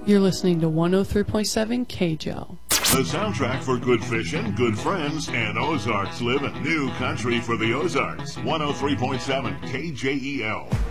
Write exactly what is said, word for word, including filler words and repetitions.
You're listening to one oh three point seven K J O. The soundtrack for good fishing, good friends, and Ozarks living. New country for the Ozarks. one oh three point seven K J E L.